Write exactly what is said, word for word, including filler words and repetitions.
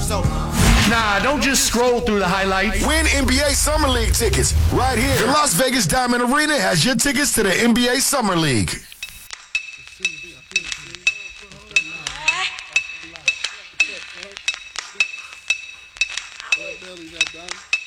So Nah, don't just scroll through the highlights. Win N B A Summer League tickets right here. The Las Vegas Diamond Arena has your tickets to the N B A Summer League. Belly got done.